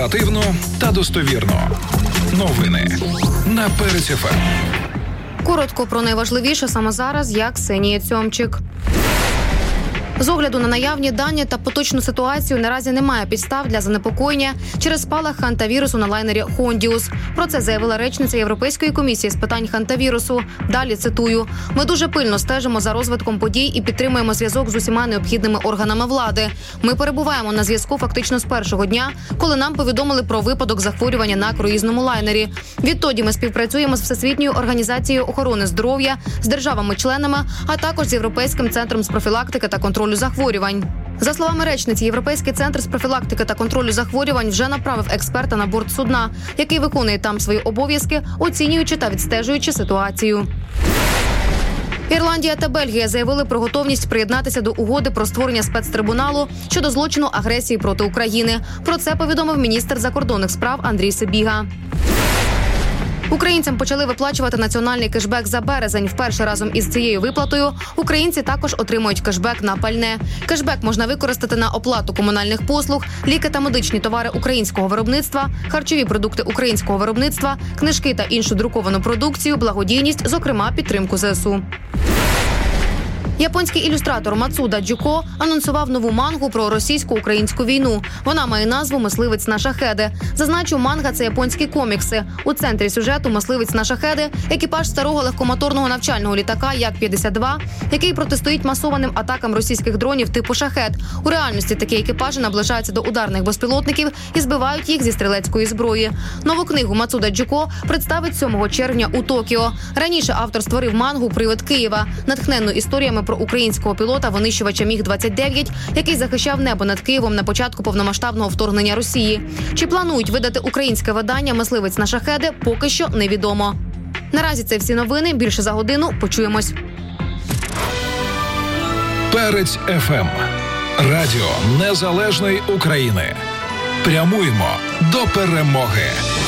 Оперативно та достовірно. Новини на Перець ФМ. Коротко про найважливіше саме зараз, я Ксенія Цьомчик. З огляду на наявні дані та поточну ситуацію наразі немає підстав для занепокоєння через спалах хантавірусу на лайнері «Хондіус». Про це заявила речниця Європейської комісії з питань хантавірусу. Далі цитую: «Ми дуже пильно стежимо за розвитком подій і підтримуємо зв'язок з усіма необхідними органами влади. Ми перебуваємо на зв'язку фактично з першого дня, коли нам повідомили про випадок захворювання на круїзному лайнері. Відтоді ми співпрацюємо з Всесвітньою організацією охорони здоров'я, з державами-членами, а також з Європейським центром з профілактики та контролю захворювань». За словами речниці, Європейський центр з профілактики та контролю захворювань вже направив експерта на борт судна, який виконує там свої обов'язки, оцінюючи та відстежуючи ситуацію. Ірландія та Бельгія заявили про готовність приєднатися до угоди про створення спецтрибуналу щодо злочину агресії проти України. Про це повідомив міністр закордонних справ Андрій Сибіга. Українцям почали виплачувати національний кешбек за березень. Вперше разом із цією виплатою українці також отримують кешбек на пальне. Кешбек можна використати на оплату комунальних послуг, ліки та медичні товари українського виробництва, харчові продукти українського виробництва, книжки та іншу друковану продукцію, благодійність, зокрема підтримку ЗСУ. Японський ілюстратор Мацуда Джуко анонсував нову мангу про російсько-українську війну. Вона має назву «Мисливець на шахеди». Зазначу, манга – це японські комікси. У центрі сюжету «Мисливець на шахеди» – екіпаж старого легкомоторного навчального літака Як-52, який протистоїть масованим атакам російських дронів типу «Шахед». У реальності такі екіпажі наближаються до ударних безпілотників і збивають їх зі стрілецької зброї. Нову книгу Мацуда Джуко представить 7 червня у Токіо. Раніше автор створив мангу «Привид Києва», натхненну історіями про українського пілота-винищувача Міг-29, який захищав небо над Києвом на початку повномасштабного вторгнення Росії. Чи планують видати українське видання «Мисливець на шахеди» – поки що невідомо. Наразі це всі новини. Більше за годину. Почуємось. Перець ФМ. Радіо Незалежної України. Прямуємо до перемоги.